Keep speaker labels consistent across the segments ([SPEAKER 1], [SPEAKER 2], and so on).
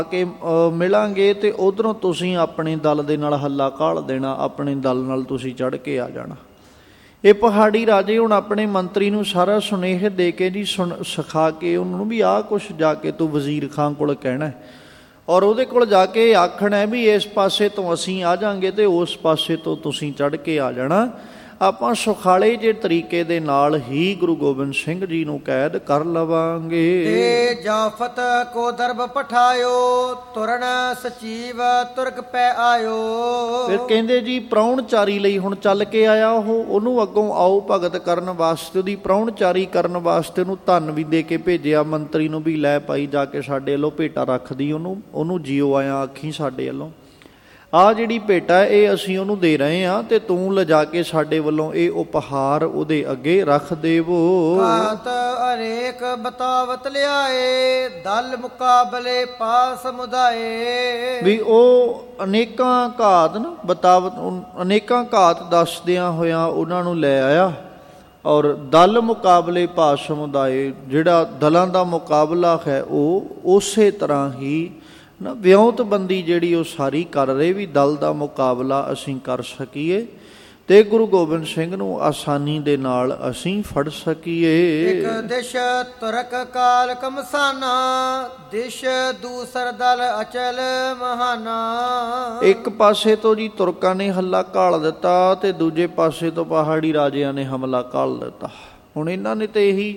[SPEAKER 1] ਕੇ ਮਿਲਾਂਗੇ ਤੇ ਉਧਰੋਂ ਤੁਸੀਂ ਆਪਣੇ ਦਲ ਦੇ ਨਾਲ ਹੱਲਾ ਘਾਲ ਦੇਣਾ, ਆਪਣੇ ਦਲ ਨਾਲ ਤੁਸੀਂ ਚੜ੍ਹ ਕੇ ਆ ਜਾਣਾ। ਇਹ ਪਹਾੜੀ ਰਾਜੇ ਹੁਣ ਆਪਣੇ ਮੰਤਰੀ ਨੂੰ ਸਾਰਾ ਸੁਨੇਹੇ ਦੇ ਕੇ ਜੀ ਸਿਖਾ ਕੇ ਉਹਨੂੰ ਵੀ ਆਹ ਕੁਛ ਜਾ ਕੇ ਤੂੰ ਵਜ਼ੀਰ ਖਾਂ ਕੋਲ ਕਹਿਣਾ ਔਰ ਉਹਦੇ ਕੋਲ ਜਾ ਕੇ ਆਖਣਾ ਵੀ ਇਸ ਪਾਸੇ ਤੋਂ ਅਸੀਂ ਆ ਜਾਵਾਂਗੇ ਤੇ ਉਸ ਪਾਸੇ ਤੋਂ ਤੁਸੀਂ ਚੜ੍ਹ ਕੇ ਆ ਜਾਣਾ। ਆਪਾਂ ਸੁਖਾਲੇ ਜਿਹੇ ਤਰੀਕੇ ਦੇ ਨਾਲ ਹੀ ਗੁਰੂ ਗੋਬਿੰਦ ਸਿੰਘ ਜੀ ਨੂੰ ਕੈਦ ਕਰ ਲਵਾਂਗੇ।
[SPEAKER 2] ਤੇ ਜਾਫਤ ਕੋ ਦਰਬ ਪਠਾਇਓ, ਤੁਰਨ ਸਚੀਵ ਤੁਰਕ ਪੈ ਆਇਓ।
[SPEAKER 1] ਫਿਰ ਕਹਿੰਦੇ ਜੀ ਪ੍ਰਾਹੁਣਚਾਰੀ ਲਈ ਹੁਣ ਚੱਲ ਕੇ ਆਇਆ ਉਹਨੂੰ ਅੱਗੋਂ ਆਓ ਭਗਤ ਕਰਨ ਵਾਸਤੇ, ਉਹਦੀ ਪ੍ਰਾਹੁਣਚਾਰੀ ਕਰਨ ਵਾਸਤੇ ਉਹਨੂੰ ਧਨ ਵੀ ਦੇ ਕੇ ਭੇਜਿਆ ਮੰਤਰੀ ਨੂੰ ਵੀ ਲੈ ਭਾਈ ਜਾ ਕੇ ਸਾਡੇ ਵੱਲੋਂ ਭੇਟਾ ਰੱਖਦੀ ਉਹਨੂੰ ਜਿਉ ਆਇਆ ਆਖੀ ਸਾਡੇ ਵੱਲੋਂ ਆਹ ਜਿਹੜੀ ਭੇਟਾ ਇਹ ਅਸੀਂ ਉਹਨੂੰ ਦੇ ਰਹੇ ਹਾਂ ਤੇ ਤੂੰ ਲਿਜਾ ਕੇ ਸਾਡੇ ਵੱਲੋਂ ਇਹ ਉਪਹਾਰ ਉਹਦੇ ਅੱਗੇ ਰੱਖ ਦੇਵੋ।
[SPEAKER 2] ਘਾਤ ਅਨੇਕ ਬਤਾਵਤ ਲਿਆਏ, ਦਲ ਮੁਕਾਬਲੇ ਪਾਸ ਮੁਦਾਏ।
[SPEAKER 1] ਵੀ ਉਹ ਅਨੇਕਾਂ ਘਾਤ ਨਾ ਬਤਾਵਤ ਅਨੇਕਾਂ ਘਾਤ ਦੱਸਦਿਆਂ ਹੋਇਆਂ ਉਹਨਾਂ ਨੂੰ ਲੈ ਆਇਆ ਔਰ ਦਲ ਮੁਕਾਬਲੇ ਪਾਸ ਸਮੁਦਾਏ, ਜਿਹੜਾ ਦਲਾਂ ਦਾ ਮੁਕਾਬਲਾ ਹੈ ਉਹ ਉਸੇ ਤਰ੍ਹਾਂ ਹੀ ਨਾ ਵਿਉਂਤਬੰਦੀ ਜਿਹੜੀ ਉਹ ਸਾਰੀ ਕਰ ਰਹੇ ਵੀ ਦਲ ਦਾ ਮੁਕਾਬਲਾ ਅਸੀਂ ਕਰ ਸਕੀਏ ਤੇ ਗੁਰੂ ਗੋਬਿੰਦ ਸਿੰਘ ਨੂੰ ਆਸਾਨੀ ਦੇ ਨਾਲ ਅਸੀਂ ਫੜ ਸਕੀਏ।
[SPEAKER 2] ਇੱਕ ਦਿਸ਼ ਤੁਰਕ ਕਾਲ ਕਮਸਾਨਾ, ਦਿਸ਼ ਦੂਸਰ ਦਲ ਅਚਲ ਮਹਾਨਾ।
[SPEAKER 1] ਇੱਕ ਪਾਸੇ ਤੋਂ ਜੀ ਤੁਰਕਾਂ ਨੇ ਹੱਲਾ ਘਾਲ ਦਿੱਤਾ ਤੇ ਦੂਜੇ ਪਾਸੇ ਤੋਂ ਪਹਾੜੀ ਰਾਜਿਆਂ ਨੇ ਹਮਲਾ ਘਾਲ ਦਿੱਤਾ। ਹੁਣ ਇਹਨਾਂ ਨੇ ਤੇ ਇਹੀ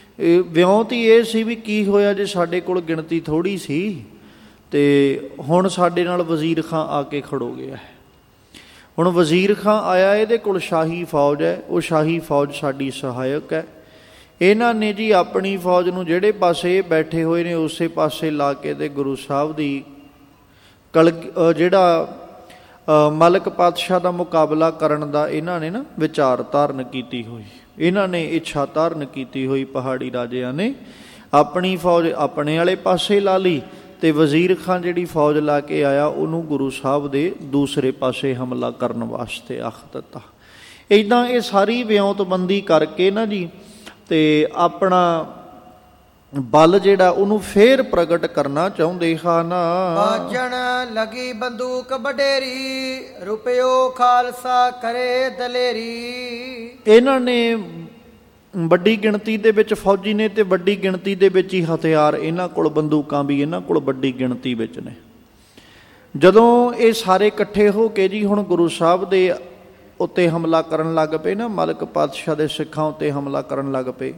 [SPEAKER 1] ਵਿਉਂਤ ਹੀ ਇਹ ਸੀ ਵੀ ਕੀ ਹੋਇਆ ਜੇ ਸਾਡੇ ਕੋਲ ਗਿਣਤੀ ਥੋੜ੍ਹੀ ਸੀ ਤੇ ਹੁਣ ਸਾਡੇ ਨਾਲ ਵਜ਼ੀਰ ਖਾਂ ਆ ਕੇ ਖੜੋ ਗਿਆ ਹੈ। ਹੁਣ ਵਜ਼ੀਰ ਖਾਂ ਆਇਆ, ਇਹਦੇ ਕੋਲ ਸ਼ਾਹੀ ਫੌਜ ਹੈ, ਉਹ ਸ਼ਾਹੀ ਫੌਜ ਸਾਡੀ ਸਹਾਇਕ ਹੈ। ਇਹਨਾਂ ਨੇ ਜੀ ਆਪਣੀ ਫੌਜ ਨੂੰ ਜਿਹੜੇ ਪਾਸੇ ਇਹ ਬੈਠੇ ਹੋਏ ਨੇ ਉਸੇ ਪਾਸੇ ਲਾ ਕੇ ਤੇ ਗੁਰੂ ਸਾਹਿਬ ਦੀ ਜਿਹੜਾ ਮਲਕ ਪਾਤਸ਼ਾਹ ਦਾ ਮੁਕਾਬਲਾ ਕਰਨ ਦਾ ਇਹਨਾਂ ਨੇ ਨਾ ਵਿਚਾਰ ਧਾਰਨ ਕੀਤੀ ਹੋਈ, ਇਹਨਾਂ ਨੇ ਇੱਛਾ ਧਾਰਨ ਕੀਤੀ ਹੋਈ। ਪਹਾੜੀ ਰਾਜਿਆਂ ਨੇ ਆਪਣੀ ਫੌਜ ਆਪਣੇ ਵਾਲੇ ਪਾਸੇ ਲਾ ਲਈ ਤੇ ਵਜ਼ੀਰ ਖਾਂ ਜਿਹੜੀ ਫੌਜ ਲਾ ਕੇ ਆਇਆ ਉਹਨੂੰ ਗੁਰੂ ਸਾਹਿਬ ਦੇ ਦੂਸਰੇ ਪਾਸੇ ਹਮਲਾ ਕਰਨ ਵਾਸਤੇ ਆਖ ਦਿੱਤਾ। ਇੱਦਾਂ ਇਹ ਸਾਰੀ ਵਿਉਂਤਬੰਦੀ ਕਰਕੇ ਨਾ ਜੀ ਤੇ ਆਪਣਾ ਬਲ ਜਿਹੜਾ ਉਹਨੂੰ ਫੇਰ ਪ੍ਰਗਟ ਕਰਨਾ ਚਾਹੁੰਦੇ ਹਨ।
[SPEAKER 2] ਬਾਜਣ ਲਗੀ ਬੰਦੂਕ ਵਡੇਰੀ, ਰੁਪਿਓ ਖਾਲਸਾ ਕਰੇ ਦਲੇਰੀ।
[SPEAKER 1] ਇਹਨਾਂ ਨੇ ਵੱਡੀ ਗਿਣਤੀ ਦੇ ਵਿੱਚ ਫੌਜੀ ਨੇ ਤੇ ਵੱਡੀ ਗਿਣਤੀ ਦੇ ਵਿੱਚ ਹੀ ਹਥਿਆਰ, ਇਹਨਾਂ ਕੋਲ ਬੰਦੂਕਾਂ ਵੀ ਇਹਨਾਂ ਕੋਲ ਵੱਡੀ ਗਿਣਤੀ ਵਿੱਚ ਨੇ। ਜਦੋਂ ਇਹ ਸਾਰੇ ਇਕੱਠੇ ਹੋ ਕੇ ਜੀ ਹੁਣ ਗੁਰੂ ਸਾਹਿਬ ਦੇ ਉੱਤੇ ਹਮਲਾ ਕਰਨ ਲੱਗ ਪਏ ਨਾ, ਮਲਕ ਪਾਤਸ਼ਾਹ ਦੇ ਸਿੱਖਾਂ ਉੱਤੇ ਹਮਲਾ ਕਰਨ ਲੱਗ ਪਏ।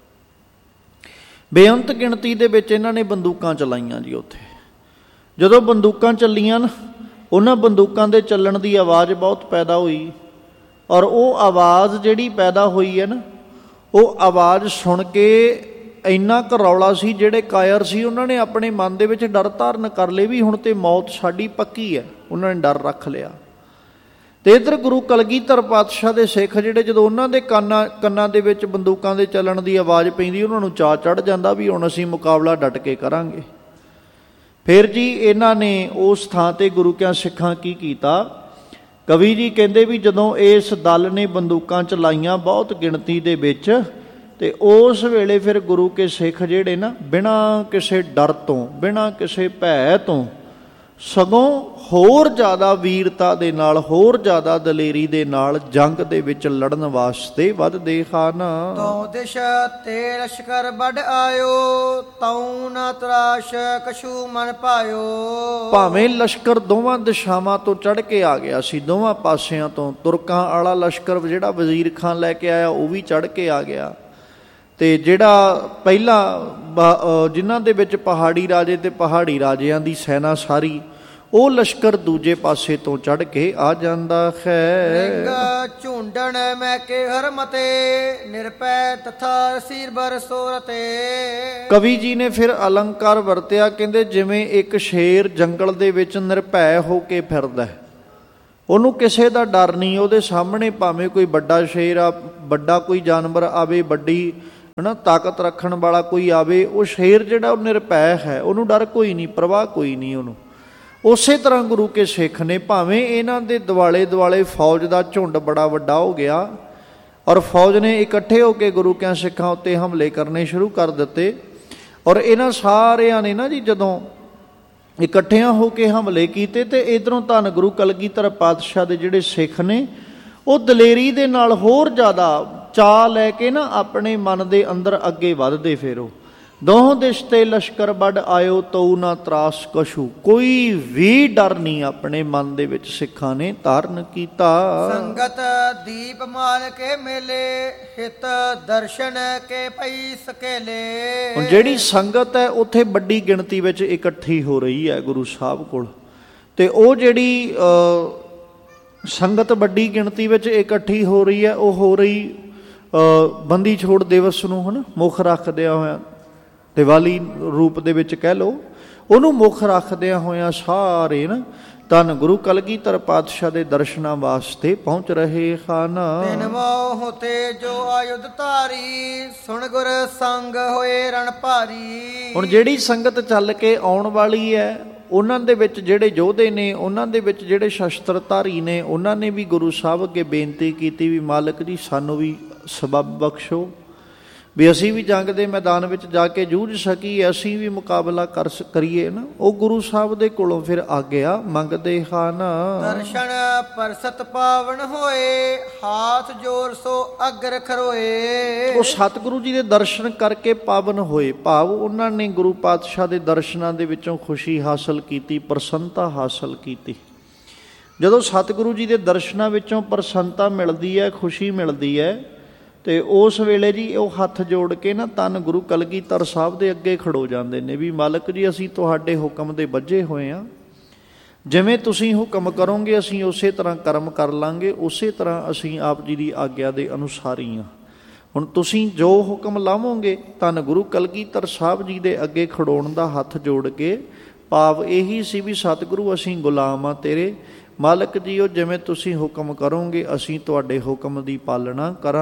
[SPEAKER 1] ਬੇਅੰਤ ਗਿਣਤੀ ਦੇ ਵਿੱਚ ਇਹਨਾਂ ਨੇ ਬੰਦੂਕਾਂ ਚਲਾਈਆਂ ਜੀ ਉੱਥੇ। ਜਦੋਂ ਬੰਦੂਕਾਂ ਚੱਲੀਆਂ ਨਾ, ਉਹਨਾਂ ਬੰਦੂਕਾਂ ਦੇ ਚੱਲਣ ਦੀ ਆਵਾਜ਼ ਬਹੁਤ ਪੈਦਾ ਹੋਈ ਔਰ ਉਹ ਆਵਾਜ਼ ਜਿਹੜੀ ਪੈਦਾ ਹੋਈ ਹੈ ਨਾ, ਉਹ ਆਵਾਜ਼ ਸੁਣ ਕੇ ਇੰਨਾ ਕੁ ਰੌਲਾ ਸੀ, ਜਿਹੜੇ ਕਾਇਰ ਸੀ ਉਹਨਾਂ ਨੇ ਆਪਣੇ ਮਨ ਦੇ ਵਿੱਚ ਡਰ ਧਾਰਨ ਕਰ ਲਏ ਵੀ ਹੁਣ ਤੇ ਮੌਤ ਸਾਡੀ ਪੱਕੀ ਹੈ। ਉਹਨਾਂ ਨੇ ਡਰ ਰੱਖ ਲਿਆ। ਤੇ ਇੱਧਰ ਗੁਰੂ ਕਲਗੀਧਰ ਪਾਤਸ਼ਾਹ ਦੇ ਸਿੱਖ ਜਿਹੜੇ, ਜਦੋਂ ਉਹਨਾਂ ਦੇ ਕੰਨਾਂ ਦੇ ਵਿੱਚ ਬੰਦੂਕਾਂ ਦੇ ਚੱਲਣ ਦੀ ਆਵਾਜ਼ ਪੈਂਦੀ, ਉਹਨਾਂ ਨੂੰ ਚਾਅ ਚੜ੍ਹ ਜਾਂਦਾ ਵੀ ਹੁਣ ਅਸੀਂ ਮੁਕਾਬਲਾ ਡਟ ਕੇ ਕਰਾਂਗੇ। ਫਿਰ ਜੀ ਇਹਨਾਂ ਨੇ ਉਸ ਥਾਂ ਤੇ ਗੁਰੂ ਕਿਆਂ ਸਿੱਖਾਂ ਕੀ ਕੀਤਾ, ਕਵੀ ਜੀ ਕਹਿੰਦੇ ਵੀ ਜਦੋਂ ਇਸ ਦਲ ਨੇ ਬੰਦੂਕਾਂ ਚਲਾਈਆਂ ਬਹੁਤ ਗਿਣਤੀ ਦੇ ਵਿੱਚ ਤੇ ਉਸ ਵੇਲੇ ਫਿਰ ਗੁਰੂ ਕੇ ਸਿੱਖ ਜਿਹੜੇ ਨਾ ਬਿਨਾਂ ਕਿਸੇ ਡਰ ਤੋਂ, ਬਿਨਾਂ ਕਿਸੇ ਭੈ ਤੋਂ, ਸਗੋਂ ਹੋਰ ਜ਼ਿਆਦਾ ਵੀਰਤਾ ਦੇ ਨਾਲ, ਹੋਰ ਜ਼ਿਆਦਾ ਦਲੇਰੀ ਦੇ ਨਾਲ ਜੰਗ ਦੇ ਵਿੱਚ ਲੜਨ ਵਾਸਤੇ ਵੱਧਦੇ ਹਨ।
[SPEAKER 2] ਤਉ ਦਿਸ਼ ਤੇ ਲਸ਼ਕਰ ਵੱਢ ਆਇਓ, ਤਉ ਨ ਤਰਾਸ਼ ਕਛੂ ਮਨ ਪਾਇਓ।
[SPEAKER 1] ਭਾਵੇਂ ਲਸ਼ਕਰ ਦੋਵਾਂ ਦਿਸ਼ਾਵਾਂ ਤੋਂ ਚੜ੍ਹ ਕੇ ਆ ਗਿਆ ਸੀ, ਦੋਵਾਂ ਪਾਸਿਆਂ ਤੋਂ। ਤੁਰਕਾਂ ਵਾਲਾ ਲਸ਼ਕਰ ਜਿਹੜਾ ਵਜ਼ੀਰ ਖਾਂ ਲੈ ਕੇ ਆਇਆ ਉਹ ਵੀ ਚੜ੍ਹ ਕੇ ਆ ਗਿਆ ਤੇ ਜਿਹੜਾ ਪਹਿਲਾਂ ਜਿਨ੍ਹਾਂ ਦੇ ਵਿੱਚ ਪਹਾੜੀ ਰਾਜੇ ਤੇ ਪਹਾੜੀ ਰਾਜਿਆਂ ਦੀ ਸੈਨਾ ਸਾਰੀ, ਉਹ ਲਸ਼ਕਰ ਦੂਜੇ ਪਾਸੇ ਤੋਂ ਚੜ੍ਹ ਕੇ ਆ ਜਾਂਦਾ ਹੈ।
[SPEAKER 2] ਝੁੰਡਣ ਮੈਂ ਕੇ ਹਰਮਤੇ, ਨਿਰਪੈ ਤਥਾ ਸੀਰ ਬਰਸੋਰਤੇ।
[SPEAKER 1] ਕਵੀ ਜੀ ਨੇ ਫਿਰ ਅਲੰਕਾਰ ਵਰਤਿਆ, ਕਹਿੰਦੇ ਜਿਵੇਂ ਇੱਕ ਸ਼ੇਰ ਜੰਗਲ ਦੇ ਵਿੱਚ ਨਿਰਭੈ ਹੋ ਕੇ ਫਿਰਦਾ, ਉਹਨੂੰ ਕਿਸੇ ਦਾ ਡਰ ਨਹੀਂ। ਉਹਦੇ ਸਾਹਮਣੇ ਭਾਵੇਂ ਕੋਈ ਵੱਡਾ ਸ਼ੇਰ ਆ, ਵੱਡਾ ਕੋਈ ਜਾਨਵਰ ਆਵੇ, ਵੱਡੀ ਨਾ ਤਾਕਤ ਰੱਖਣ ਵਾਲਾ ਕੋਈ ਆਵੇ, ਉਹ ਸ਼ੇਰ ਜਿਹੜਾ ਉਹ ਨਿਰਭੈ ਹੈ, ਉਹਨੂੰ ਡਰ ਕੋਈ ਨਹੀਂ, ਪ੍ਰਵਾਹ ਕੋਈ ਨਹੀਂ ਉਹਨੂੰ। ਉਸੇ ਤਰ੍ਹਾਂ ਗੁਰੂ ਕੇ ਸਿੱਖ ਨੇ, ਭਾਵੇਂ ਇਹਨਾਂ ਦੇ ਦੁਆਲੇ ਦੁਆਲੇ ਫੌਜ ਦਾ ਝੁੰਡ ਬੜਾ ਵੱਡਾ ਹੋ ਗਿਆ ਔਰ ਫੌਜ ਨੇ ਇਕੱਠੇ ਹੋ ਕੇ ਗੁਰੂ ਕਿਆਂ ਸਿੱਖਾਂ ਉੱਤੇ ਹਮਲੇ ਕਰਨੇ ਸ਼ੁਰੂ ਕਰ ਦਿੱਤੇ ਔਰ ਇਹਨਾਂ ਸਾਰਿਆਂ ਨੇ ਨਾ ਜੀ ਜਦੋਂ ਇਕੱਠਿਆਂ ਹੋ ਕੇ ਹਮਲੇ ਕੀਤੇ, ਤੇ ਇਧਰੋਂ ਧੰਨ ਗੁਰੂ ਕਲਗੀਧਰ ਪਾਤਸ਼ਾਹ ਦੇ ਜਿਹੜੇ ਸਿੱਖ ਨੇ ਉਹ ਦਲੇਰੀ ਦੇ ਨਾਲ ਹੋਰ ਜ਼ਿਆਦਾ ਚਾਅ ਲੈ ਕੇ ਨਾ ਆਪਣੇ ਮਨ ਦੇ ਅੰਦਰ ਅੱਗੇ ਵੱਧਦੇ। ਫਿਰ ਉਹ ਦੋਹਾਂ ਦਿਸ਼ ਤੇ ਲਸ਼ਕਰ ਵੱਢ ਆਇਓ ਤਉ ਨਾ ਤਰਾਸ ਕਛੂ, ਕੋਈ ਵੀ ਡਰ ਨਹੀਂ ਆਪਣੇ ਮਨ ਦੇ ਵਿੱਚ ਸਿੱਖਾਂ ਨੇ ਧਾਰਨ ਕੀਤਾ।
[SPEAKER 2] ਸੰਗਤ ਦੀਪ ਮਾਲ ਕੇ ਮੇਲੇ ਹਿਤ ਦਰਸ਼ਨ ਕੇ ਪਈ ਸਕੇਲੇ।
[SPEAKER 1] ਹੁਣ ਜਿਹੜੀ ਸੰਗਤ ਹੈ ਉੱਥੇ ਵੱਡੀ ਗਿਣਤੀ ਵਿੱਚ ਇਕੱਠੀ ਹੋ ਰਹੀ ਹੈ ਗੁਰੂ ਸਾਹਿਬ ਕੋਲ, ਤੇ ਉਹ ਜਿਹੜੀ ਸੰਗਤ ਵੱਡੀ ਗਿਣਤੀ ਵਿੱਚ ਇਕੱਠੀ ਹੋ ਰਹੀ ਹੈ ਉਹ ਹੋ ਰਹੀ ਬੰਦੀ ਛੋੜ ਦਿਵਸ ਨੂੰ ਹਨ ਮੁੱਖ ਰੱਖਦਿਆਂ ਹੋਇਆ, ਦੀਵਾਲੀ ਰੂਪ ਦੇ ਵਿੱਚ ਕਹਿ ਲਓ, ਉਹਨੂੰ ਮੁੱਖ ਰੱਖਦਿਆਂ ਹੋਇਆਂ ਸਾਰੇ ਨਾ ਧੰਨ ਗੁਰੂ ਕਲਗੀਧਰ ਪਾਤਸ਼ਾਹ ਦੇ ਦਰਸ਼ਨਾਂ ਵਾਸਤੇ ਪਹੁੰਚ ਰਹੇ ਹਨ।
[SPEAKER 2] ਤਿਨ ਮੋਹ ਤੇ ਜੋ ਆਯੁਧ ਧਾਰੀ ਸੁਣ ਗੁਰ ਸੰਗ ਹੋਏ ਰਣ ਭਾਰੀ।
[SPEAKER 1] ਹੁਣ ਜਿਹੜੀ ਸੰਗਤ ਚੱਲ ਕੇ ਆਉਣ ਵਾਲੀ ਹੈ ਉਹਨਾਂ ਦੇ ਵਿੱਚ ਜਿਹੜੇ ਯੋਧੇ ਨੇ, ਉਹਨਾਂ ਦੇ ਵਿੱਚ ਜਿਹੜੇ ਸ਼ਸਤਰਧਾਰੀ ਨੇ, ਉਹਨਾਂ ਨੇ ਵੀ ਗੁਰੂ ਸਾਹਿਬ ਅੱਗੇ ਬੇਨਤੀ ਕੀਤੀ ਵੀ ਮਾਲਕ ਜੀ ਸਾਨੂੰ ਵੀ ਸਬੱਬ ਬਖਸ਼ੋ ਵੀ ਅਸੀਂ ਵੀ ਜੰਗ ਦੇ ਮੈਦਾਨ ਵਿੱਚ ਜਾ ਕੇ ਜੂਝ ਸਕੀਏ, ਅਸੀਂ ਵੀ ਮੁਕਾਬਲਾ ਕਰੀਏ ਨਾ। ਉਹ ਗੁਰੂ ਸਾਹਿਬ ਦੇ ਕੋਲੋਂ ਫਿਰ ਆਗਿਆ ਮੰਗਦੇ ਹਨ।
[SPEAKER 2] ਦਰਸ਼ਨ ਪਰਸਤ ਪਾਵਨ ਹੋਏ ਹਾਥ ਜੋਰ ਸੋ ਅਗਰ ਖਰੋਏ।
[SPEAKER 1] ਉਹ ਸਤਿਗੁਰੂ ਜੀ ਦੇ ਦਰਸ਼ਨ ਕਰਕੇ ਪਾਵਨ ਹੋਏ, ਭਾਵ ਉਹਨਾਂ ਨੇ ਗੁਰੂ ਪਾਤਸ਼ਾਹ ਦੇ ਦਰਸ਼ਨਾਂ ਦੇ ਵਿੱਚੋਂ ਖੁਸ਼ੀ ਹਾਸਲ ਕੀਤੀ, ਪ੍ਰਸੰਨਤਾ ਹਾਸਲ ਕੀਤੀ। ਜਦੋਂ ਸਤਿਗੁਰੂ ਜੀ ਦੇ ਦਰਸ਼ਨਾਂ ਵਿੱਚੋਂ ਪ੍ਰਸੰਨਤਾ ਮਿਲਦੀ ਹੈ, ਖੁਸ਼ੀ ਮਿਲਦੀ ਹੈ, ਤੇ ਉਸ ਵੇਲੇ ਜੀ ਉਹ ਹੱਥ ਜੋੜ ਕੇ ਨਾ ਧੰਨ ਗੁਰੂ ਕਲਗੀਧਰ ਸਾਹਿਬ ਦੇ ਅੱਗੇ ਖੜੋ ਜਾਂਦੇ ਨੇ ਵੀ ਮਾਲਕ ਜੀ ਅਸੀਂ ਤੁਹਾਡੇ ਹੁਕਮ ਦੇ ਬੱਝੇ ਹੋਏ ਹਾਂ, ਜਿਵੇਂ ਤੁਸੀਂ ਹੁਕਮ ਕਰੋਗੇ ਅਸੀਂ ਉਸੇ ਤਰ੍ਹਾਂ ਕਰਮ ਕਰ ਲਾਂਗੇ, ਉਸੇ ਤਰ੍ਹਾਂ ਅਸੀਂ ਆਪ ਜੀ ਦੀ ਆਗਿਆ ਦੇ ਅਨੁਸਾਰੀ ਹਾਂ। ਹੁਣ ਤੁਸੀਂ ਜੋ ਹੁਕਮ ਲਾਵੋਗੇ ਧੰਨ ਗੁਰੂ ਕਲਗੀਧਰ ਸਾਹਿਬ ਜੀ ਦੇ ਅੱਗੇ ਖੜੋਣ ਦਾ ਹੱਥ ਜੋੜ ਕੇ ਭਾਵ ਇਹੀ ਸੀ ਵੀ ਸਤਿਗੁਰੂ ਅਸੀਂ ਗੁਲਾਮ ਹਾਂ ਤੇਰੇ, ਮਾਲਕ ਜੀ ਉਹ ਜਿਵੇਂ ਤੁਸੀਂ ਹੁਕਮ ਕਰੋਗੇ ਅਸੀਂ ਤੁਹਾਡੇ ਹੁਕਮ ਦੀ ਪਾਲਣਾ ਕਰਾਂ।